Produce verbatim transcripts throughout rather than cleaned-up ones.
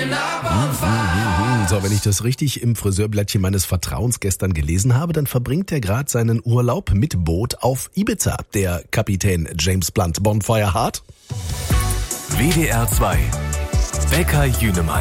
So, wenn ich das richtig im Friseurblättchen meines Vertrauens gestern gelesen habe, dann verbringt er gerade seinen Urlaub mit Boot auf Ibiza, der Kapitän James Blunt. Bonfire hart. W D R zwei. Bäcker Jünemann.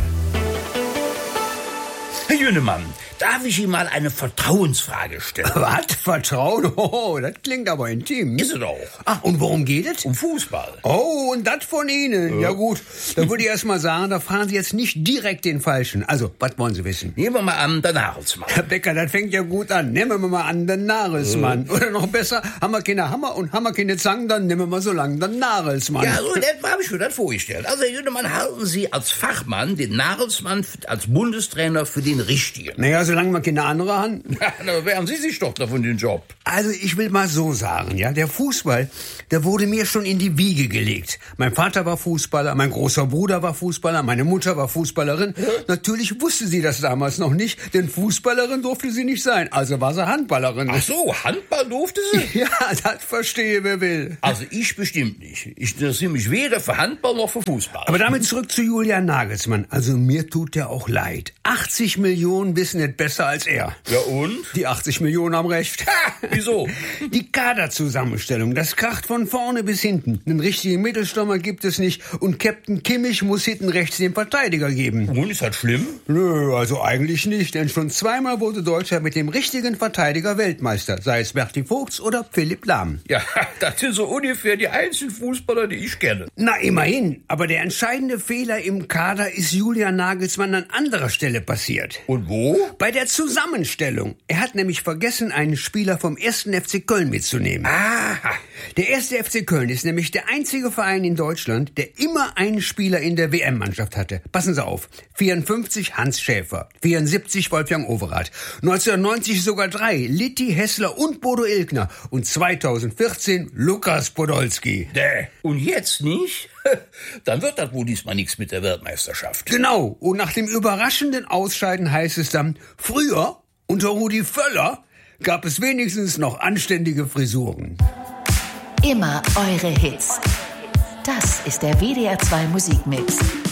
Herr Jünemann, darf ich Ihnen mal eine Vertrauensfrage stellen? Was? Vertrauen? Oh, das klingt aber intim. Ist es auch. Ach, und worum geht es? Um Fußball. Oh, und das von Ihnen. Ja, ja gut, da würde ich erst mal sagen, da fragen Sie jetzt nicht direkt den Falschen. Also, was wollen Sie wissen? Nehmen wir mal an, der Nagelsmann. Herr Becker, das fängt ja gut an. Nehmen wir mal an, den Nagelsmann. Ja. Oder noch besser, haben wir keine Hammer und haben wir keine Zangen, dann nehmen wir mal so lang den Nagelsmann. Ja, so etwa habe ich mir das vorgestellt. Also, Herr Jünemann, halten Sie als Fachmann den Nagelsmann als Bundestrainer für den Richtigen? Naja, solange man keine andere haben. Ja, dann wären Sie sich doch davon den Job. Also ich will mal so sagen, ja, der Fußball, der wurde mir schon in die Wiege gelegt. Mein Vater war Fußballer, mein großer Bruder war Fußballer, meine Mutter war Fußballerin. Ja. Natürlich wusste sie das damals noch nicht, denn Fußballerin durfte sie nicht sein, also war sie Handballerin. Ach so, Handball durfte sie? Ja, das verstehe wer will. Also ich bestimmt nicht. Ich interessiere mich weder für Handball noch für Fußball. Aber damit zurück zu Julian Nagelsmann. Also mir tut der auch leid. achtzig Millionen wissen nicht besser als er. Ja und? Die achtzig Millionen haben recht. Ha, wieso? Die Kaderzusammenstellung, das kracht von vorne bis hinten. Einen richtigen Mittelstürmer gibt es nicht und Captain Kimmich muss hinten rechts den Verteidiger geben. Und ist das schlimm? Nö, also eigentlich nicht, denn schon zweimal wurde Deutschland mit dem richtigen Verteidiger Weltmeister, sei es Berti Vogts oder Philipp Lahm. Ja, das sind so ungefähr die einzigen Fußballer, die ich kenne. Na, immerhin, aber der entscheidende Fehler im Kader ist Julian Nagelsmann an anderer Stelle passiert. Und wo? Bei der Zusammenstellung. Er hat nämlich vergessen, einen Spieler vom ersten F C Köln mitzunehmen. Aha. Der erste F C Köln ist nämlich der einzige Verein in Deutschland, der immer einen Spieler in der W M-Mannschaft hatte. Passen Sie auf. vierundfünfzig Hans Schäfer, vierundsiebzig Wolfgang Overath, neunzehnhundertneunzig sogar drei, Litti, Hessler und Bodo Ilgner und zweitausendvierzehn Lukas Podolski. Däh. Und jetzt nicht? Dann wird das wohl diesmal nichts mit der Weltmeisterschaft. Genau. Und nach dem überraschenden Ausscheiden heißt es dann, früher, unter Rudi Völler, gab es wenigstens noch anständige Frisuren. Immer eure Hits. Das ist der W D R zwei Musikmix.